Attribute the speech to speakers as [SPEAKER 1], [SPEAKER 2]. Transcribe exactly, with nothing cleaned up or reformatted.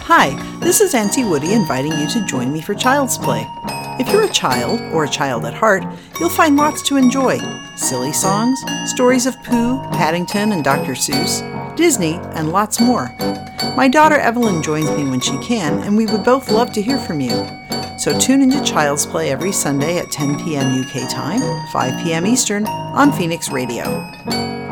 [SPEAKER 1] Hi, this is Auntie Woody inviting you to join me for Child's Play. If you're a child, or a child at heart, you'll find lots to enjoy. Silly songs, stories of Pooh, Paddington, and Doctor Seuss, Disney, and lots more. My daughter Evelyn joins me when she can, and we would both love to hear from you. So tune into Child's Play every Sunday at ten p.m. U K time, five p.m. Eastern, on Phoenix Radio.